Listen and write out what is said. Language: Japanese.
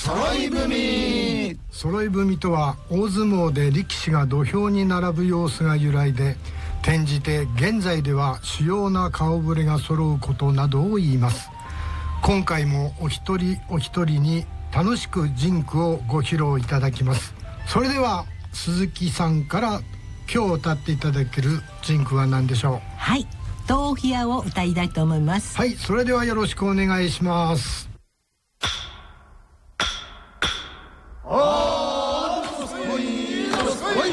揃い踏み。 揃い踏みとは大相撲で力士が土俵に並ぶ様子が由来で、転じて現在では主要な顔ぶれが揃うことなどを言います。今回もお一人お一人に楽しくジンクをご披露いただきます。それでは鈴木さんから今日歌っていただけるジンクは何でしょう？ はい、豆腐屋を歌いたいと思います。 はい、それではよろしくお願いします。